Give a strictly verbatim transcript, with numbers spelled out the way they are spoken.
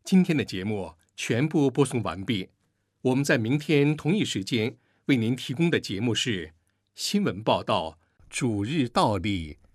今天的节目全部播送完毕，我们在明天同一时间为您提供的节目是新闻报道、主日道理、